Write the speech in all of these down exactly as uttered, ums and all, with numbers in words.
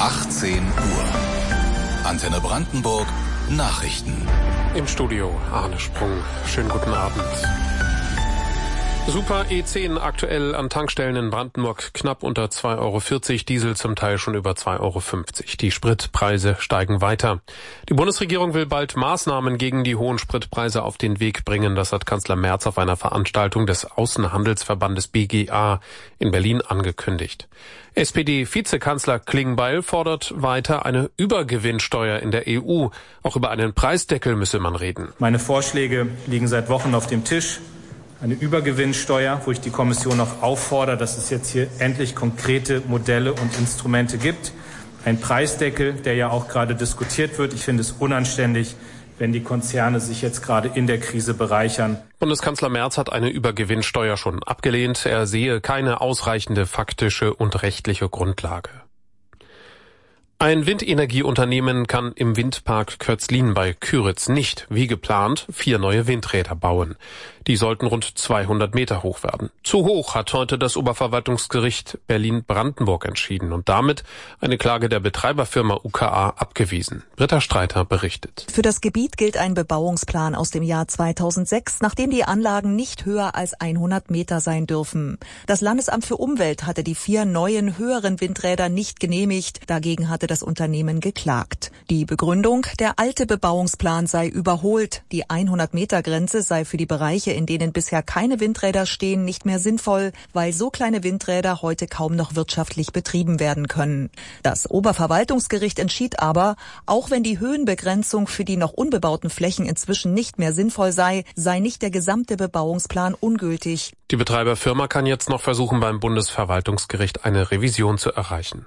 achtzehn Uhr. Antenne Brandenburg Nachrichten. Im Studio Arne Sprung. Schönen guten Abend. Super E zehn aktuell an Tankstellen in Brandenburg knapp unter zwei Euro vierzig, Diesel zum Teil schon über zwei Euro fünfzig. Die Spritpreise steigen weiter. Die Bundesregierung will bald Maßnahmen gegen die hohen Spritpreise auf den Weg bringen. Das hat Kanzler Merz auf einer Veranstaltung des Außenhandelsverbandes B G A in Berlin angekündigt. S P D-Vizekanzler Klingbeil fordert weiter eine Übergewinnsteuer in der E U. Auch über einen Preisdeckel müsse man reden. Meine Vorschläge liegen seit Wochen auf dem Tisch. Eine Übergewinnsteuer, wo ich die Kommission noch auffordere, dass es jetzt hier endlich konkrete Modelle und Instrumente gibt. Ein Preisdeckel, der ja auch gerade diskutiert wird. Ich finde es unanständig, wenn die Konzerne sich jetzt gerade in der Krise bereichern. Bundeskanzler Merz hat eine Übergewinnsteuer schon abgelehnt. Er sehe keine ausreichende faktische und rechtliche Grundlage. Ein Windenergieunternehmen kann im Windpark Kötzlin bei Küritz nicht, wie geplant, vier neue Windräder bauen. Die sollten rund zweihundert Meter hoch werden. Zu hoch, hat heute das Oberverwaltungsgericht Berlin-Brandenburg entschieden und damit eine Klage der Betreiberfirma U K A abgewiesen. Britta Streiter berichtet. Für das Gebiet gilt ein Bebauungsplan aus dem Jahr zweitausendsechs, nachdem die Anlagen nicht höher als hundert Meter sein dürfen. Das Landesamt für Umwelt hatte die vier neuen, höheren Windräder nicht genehmigt. Dagegen hatte das Unternehmen geklagt. Die Begründung, der alte Bebauungsplan sei überholt. Die hundert Meter Grenze sei für die Bereiche, in denen bisher keine Windräder stehen, nicht mehr sinnvoll, weil so kleine Windräder heute kaum noch wirtschaftlich betrieben werden können. Das Oberverwaltungsgericht entschied aber, auch wenn die Höhenbegrenzung für die noch unbebauten Flächen inzwischen nicht mehr sinnvoll sei, sei nicht der gesamte Bebauungsplan ungültig. Die Betreiberfirma kann jetzt noch versuchen, beim Bundesverwaltungsgericht eine Revision zu erreichen.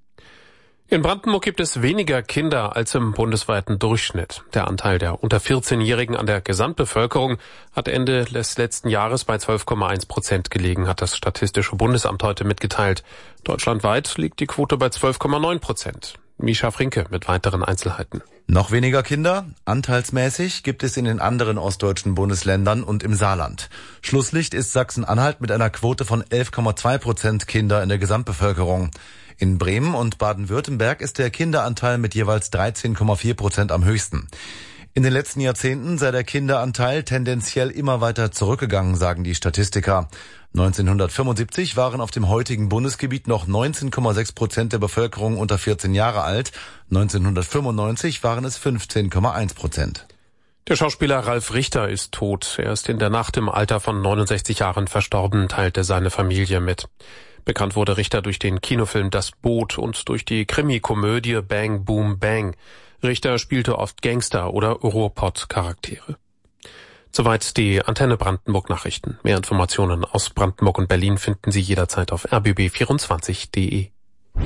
In Brandenburg gibt es weniger Kinder als im bundesweiten Durchschnitt. Der Anteil der unter vierzehnjährigen an der Gesamtbevölkerung hat Ende des letzten Jahres bei zwölf Komma eins Prozent gelegen, hat das Statistische Bundesamt heute mitgeteilt. Deutschlandweit liegt die Quote bei zwölf Komma neun Prozent. Mischa Frinke mit weiteren Einzelheiten. Noch weniger Kinder, anteilsmäßig, gibt es in den anderen ostdeutschen Bundesländern und im Saarland. Schlusslicht ist Sachsen-Anhalt mit einer Quote von elf Komma zwei Prozent Kinder in der Gesamtbevölkerung. In Bremen und Baden-Württemberg ist der Kinderanteil mit jeweils dreizehn Komma vier Prozent am höchsten. In den letzten Jahrzehnten sei der Kinderanteil tendenziell immer weiter zurückgegangen, sagen die Statistiker. neunzehnhundertfünfundsiebzig waren auf dem heutigen Bundesgebiet noch neunzehn Komma sechs Prozent der Bevölkerung unter vierzehn Jahre alt. neunzehnhundertfünfundneunzig waren es fünfzehn Komma eins Prozent. Der Schauspieler Ralf Richter ist tot. Er ist in der Nacht im Alter von neunundsechzig Jahren verstorben, teilte seine Familie mit. Bekannt wurde Richter durch den Kinofilm Das Boot und durch die Krimikomödie Bang Boom Bang. Richter spielte oft Gangster- oder Ruhrpott-Charaktere. Soweit die Antenne Brandenburg Nachrichten. Mehr Informationen aus Brandenburg und Berlin finden Sie jederzeit auf r b b vierundzwanzig punkt d e.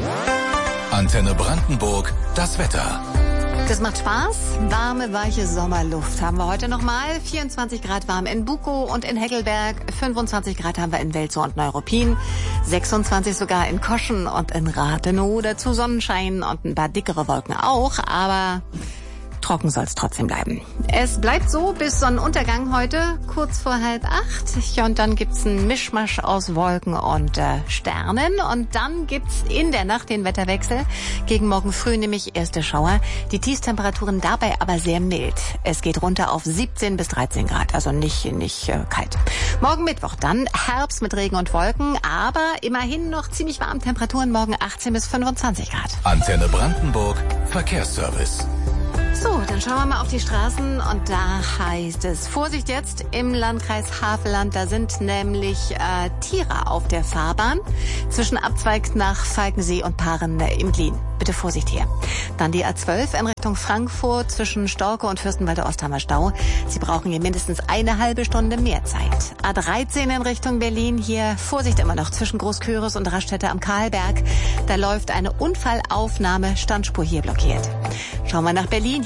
Antenne Brandenburg, das Wetter. Das macht Spaß. Warme, weiche Sommerluft haben wir heute nochmal. vierundzwanzig Grad warm in Bukow und in Heckelberg. fünfundzwanzig Grad haben wir in Welzow und Neuruppin. sechsundzwanzig sogar in Koschen und in Rathenow. Dazu Sonnenschein und ein paar dickere Wolken auch. Aber trocken soll es trotzdem bleiben. Es bleibt so bis Sonnenuntergang heute, kurz vor halb acht. Und dann gibt's einen Mischmasch aus Wolken und äh, Sternen. Und dann gibt's in der Nacht den Wetterwechsel. Gegen morgen früh nämlich erste Schauer. Die Tiefstemperaturen dabei aber sehr mild. Es geht runter auf siebzehn bis dreizehn Grad, also nicht, nicht äh, kalt. Morgen Mittwoch dann Herbst mit Regen und Wolken, aber immerhin noch ziemlich warm. Temperaturen morgen achtzehn bis fünfundzwanzig Grad. Antenne Brandenburg, Verkehrsservice. So, dann schauen wir mal auf die Straßen und da heißt es, Vorsicht jetzt im Landkreis Havelland, da sind nämlich äh, Tiere auf der Fahrbahn zwischen Abzweig nach Falkensee und Paaren äh, im Glien. Bitte Vorsicht hier. Dann die A zwölf in Richtung Frankfurt zwischen Storke und Fürstenwalde Osthammer Stau. Sie brauchen hier mindestens eine halbe Stunde mehr Zeit. A dreizehn in Richtung Berlin, hier Vorsicht immer noch zwischen Großküritz und Raststätte am Karlberg. Da läuft eine Unfallaufnahme, Standspur hier blockiert. Schauen wir nach Berlin, hier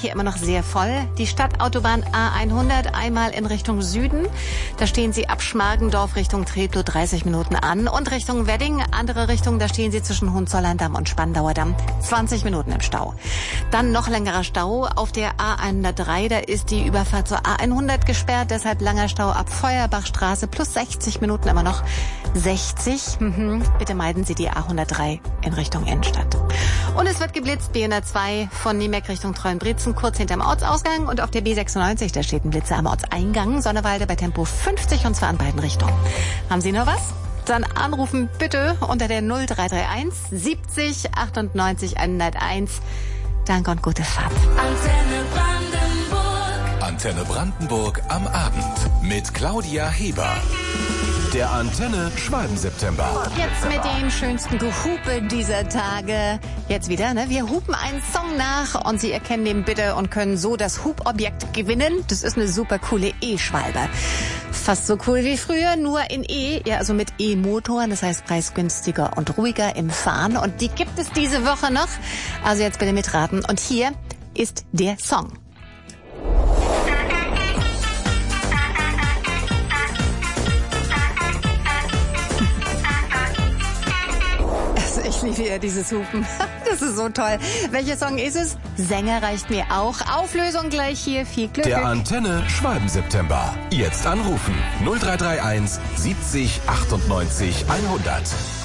hier immer noch sehr voll. Die Stadtautobahn A hundert einmal in Richtung Süden. Da stehen Sie ab Schmargendorf Richtung Treptow dreißig Minuten an. Und Richtung Wedding, andere Richtung, da stehen Sie zwischen Hohenzollern-Damm und Spandauer Damm zwanzig Minuten im Stau. Dann noch längerer Stau auf der A hundertdrei. Da ist die Überfahrt zur A hundert gesperrt. Deshalb langer Stau ab Feuerbachstraße plus sechzig Minuten immer noch. sechzig. Mhm. Bitte meiden Sie die A hundertdrei in Richtung Innenstadt. Und es wird geblitzt, B hundertzwei von Niemek Richtung Treuenbrietzen, kurz hinterm Ortsausgang. Und auf der B sechsundneunzig, da steht ein Blitzer am Ortseingang, Sonnewalde bei Tempo fünfzig und zwar an beiden Richtungen. Haben Sie noch was? Dann anrufen bitte unter der null drei drei eins siebzig achtundneunzig hunderteins. Danke und gute Fahrt. Antenne Brandenburg. Antenne Brandenburg am Abend mit Claudia Heber. Der Antenne Schwalben-September. Jetzt mit dem schönsten Gehupe dieser Tage. Jetzt wieder, ne? Wir hupen einen Song nach und Sie erkennen den bitte und können so das Hupobjekt gewinnen. Das ist eine super coole E-Schwalbe. Fast so cool wie früher, nur in E, ja, also mit E-Motoren, das heißt preisgünstiger und ruhiger im Fahren. Und die gibt es diese Woche noch. Also jetzt bitte mitraten. Und hier ist der Song. Ich liebe ja dieses Hupen. Das ist so toll. Welcher Song ist es? Sänger reicht mir auch. Auflösung gleich hier. Viel Glück. Der Antenne Schwalben-September. Jetzt anrufen. null drei drei eins siebzig achtundneunzig hundert.